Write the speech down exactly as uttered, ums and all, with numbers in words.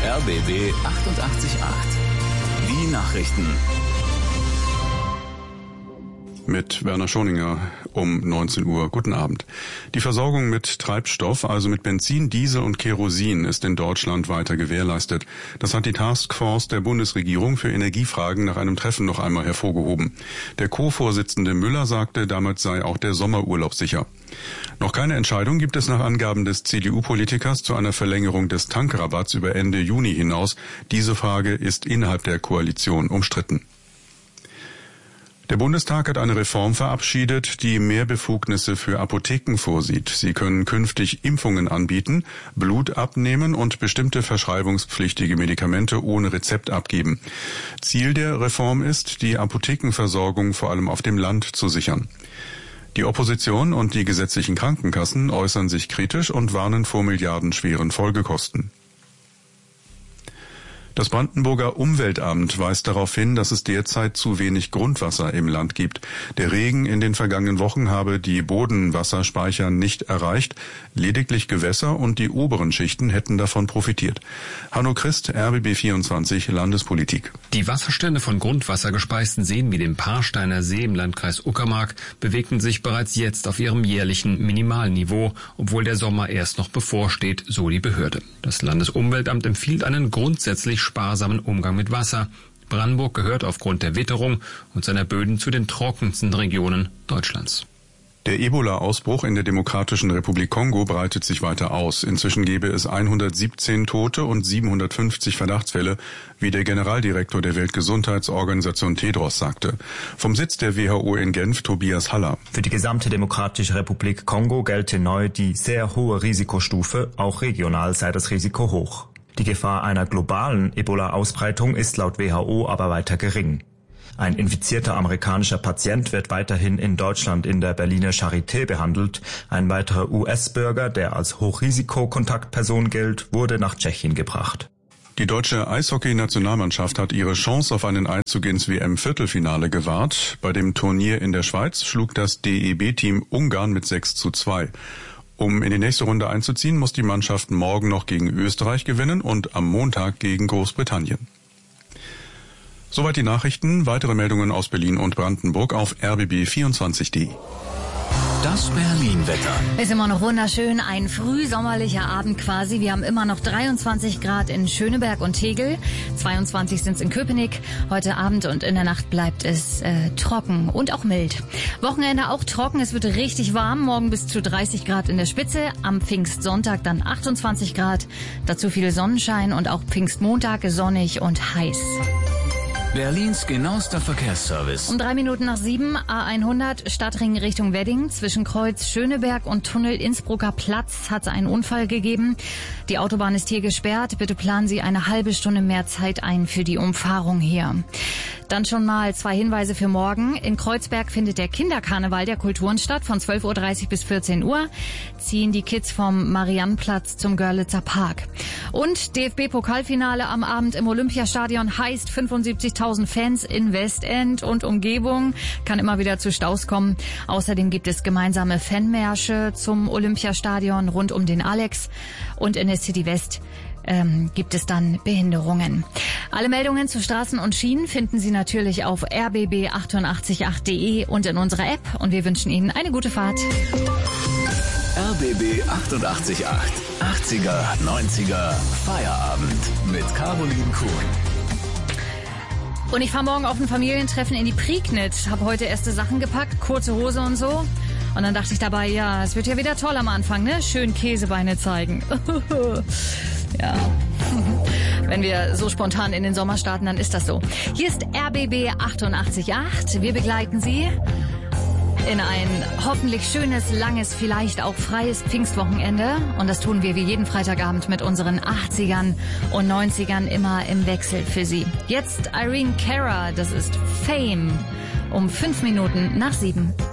R B B achtundachtzig Komma acht. Die Nachrichten. Mit Werner Schoninger um neunzehn Uhr. Guten Abend. Die Versorgung mit Treibstoff, also mit Benzin, Diesel und Kerosin, ist in Deutschland weiter gewährleistet. Das hat die Taskforce der Bundesregierung für Energiefragen nach einem Treffen noch einmal hervorgehoben. Der Co-Vorsitzende Müller sagte, damit sei auch der Sommerurlaub sicher. Noch keine Entscheidung gibt es nach Angaben des C D U-Politikers zu einer Verlängerung des Tankrabatts über Ende Juni hinaus. Diese Frage ist innerhalb der Koalition umstritten. Der Bundestag hat eine Reform verabschiedet, die mehr Befugnisse für Apotheken vorsieht. Sie können künftig Impfungen anbieten, Blut abnehmen und bestimmte verschreibungspflichtige Medikamente ohne Rezept abgeben. Ziel der Reform ist, die Apothekenversorgung vor allem auf dem Land zu sichern. Die Opposition und die gesetzlichen Krankenkassen äußern sich kritisch und warnen vor milliardenschweren Folgekosten. Das Brandenburger Umweltamt weist darauf hin, dass es derzeit zu wenig Grundwasser im Land gibt. Der Regen in den vergangenen Wochen habe die Bodenwasserspeicher nicht erreicht. Lediglich Gewässer und die oberen Schichten hätten davon profitiert. Hanno Christ, R B B vierundzwanzig, Landespolitik. Die Wasserstände von grundwassergespeisten Seen wie dem Paarsteiner See im Landkreis Uckermark bewegten sich bereits jetzt auf ihrem jährlichen Minimalniveau, obwohl der Sommer erst noch bevorsteht, so die Behörde. Das Landesumweltamt empfiehlt einen grundsätzlich sparsamen Umgang mit Wasser. Brandenburg gehört aufgrund der Witterung und seiner Böden zu den trockensten Regionen Deutschlands. Der Ebola-Ausbruch in der Demokratischen Republik Kongo breitet sich weiter aus. Inzwischen gebe es hundertsiebzehn Tote und siebenhundertfünfzig Verdachtsfälle, wie der Generaldirektor der Weltgesundheitsorganisation Tedros sagte. Vom Sitz der W H O in Genf, Tobias Haller. Für die gesamte Demokratische Republik Kongo gelte neu die sehr hohe Risikostufe, auch regional sei das Risiko hoch. Die Gefahr einer globalen Ebola-Ausbreitung ist laut W H O aber weiter gering. Ein infizierter amerikanischer Patient wird weiterhin in Deutschland in der Berliner Charité behandelt. Ein weiterer U S-Bürger, der als Hochrisikokontaktperson gilt, wurde nach Tschechien gebracht. Die deutsche Eishockey-Nationalmannschaft hat ihre Chance auf einen Einzug ins W M-Viertelfinale gewahrt. Bei dem Turnier in der Schweiz schlug das D E B-Team Ungarn mit sechs zu zwei. Um in die nächste Runde einzuziehen, muss die Mannschaft morgen noch gegen Österreich gewinnen und am Montag gegen Großbritannien. Soweit die Nachrichten. Weitere Meldungen aus Berlin und Brandenburg auf R B B vierundzwanzig Punkt de. Das Berlin-Wetter. Ist immer noch wunderschön, ein frühsommerlicher Abend quasi. Wir haben immer noch dreiundzwanzig Grad in Schöneberg und Tegel, zweiundzwanzig sind es in Köpenick. Heute Abend und in der Nacht bleibt es äh, trocken und auch mild. Wochenende auch trocken, es wird richtig warm, morgen bis zu dreißig Grad in der Spitze, am Pfingstsonntag dann achtundzwanzig Grad, dazu viel Sonnenschein und auch Pfingstmontag sonnig und heiß. Berlins genauester Verkehrsservice. Um drei Minuten nach sieben, A hundert, Stadtring Richtung Wedding. Zwischen Kreuz Schöneberg und Tunnel Innsbrucker Platz hat es einen Unfall gegeben. Die Autobahn ist hier gesperrt. Bitte planen Sie eine halbe Stunde mehr Zeit ein für die Umfahrung hier. Dann schon mal zwei Hinweise für morgen. In Kreuzberg findet der Kinderkarneval der Kulturen statt. Von zwölf Uhr dreißig bis vierzehn Uhr ziehen die Kids vom Mariannplatz zum Görlitzer Park. Und D F B-Pokalfinale am Abend im Olympiastadion heißt fünfundsiebzigtausend Fans in Westend und Umgebung. Kann immer wieder zu Staus kommen. Außerdem gibt es gemeinsame Fanmärsche zum Olympiastadion rund um den Alex. Und in der City West ähm, gibt es dann Behinderungen. Alle Meldungen zu Straßen und Schienen finden Sie natürlich auf r b b achtundachtzig Komma acht punkt de und in unserer App. Und wir wünschen Ihnen eine gute Fahrt. R B B achtundachtzig Komma acht. achtziger, neunziger Feierabend mit Caroline Kuhn. Und ich fahre morgen auf ein Familientreffen in die Prignitz. Habe heute erste Sachen gepackt, kurze Hose und so. Und dann dachte ich dabei, ja, es wird ja wieder toll am Anfang, ne? Schön Käsebeine zeigen. Ja. Wenn wir so spontan in den Sommer starten, dann ist das so. Hier ist R B B achtundachtzig Komma acht. Wir begleiten Sie in ein hoffentlich schönes, langes, vielleicht auch freies Pfingstwochenende. Und das tun wir wie jeden Freitagabend mit unseren achtzigern und neunzigern immer im Wechsel für Sie. Jetzt Irene Cara, das ist Fame, um fünf Minuten nach sieben.